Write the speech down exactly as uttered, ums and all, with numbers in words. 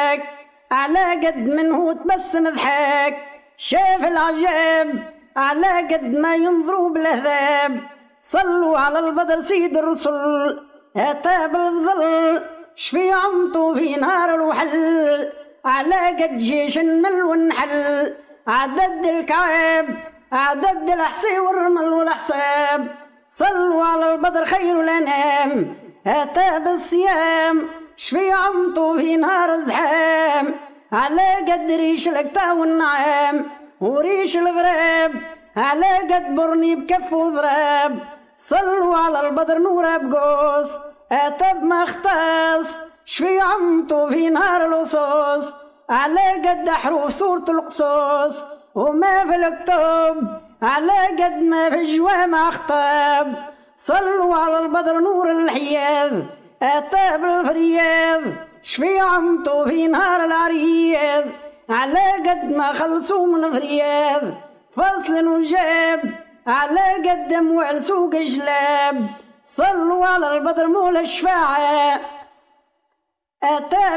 ضحك على قد منه تبسم ضحك، شاف العجاب على قد ما ينظروا بالهذاب. صلوا على البدر سيد الرسل أتى بالفضل، شفي عمطوا في نهار الوحل على قد جيش النمل والنحل. عدد الكعاب عدد الأحصي والرمل والأحساب، صلوا على البدر خير الأنام أتى بالصيام، شفي عمطوا في نهار الزحام على قد ريش الأكتا والنعام وريش الغراب على قد برني بكف وضراب. صلوا على البدر نور بقوس أتى بمختص، شفي عمطوا في نهار الوصوص على قد حروف سورة القصص وما في الكتب على قد ما في الجوامع خطاب. صلوا على البدر نور الحياذ أتى بالفرياذ، شفي عمطوا في نهار العرياذ على قد ما خلصوا من فرياذ. فصل وجاب على قد أموال سوق جلاب، صلوا على البدر مولى الشفاعة أتى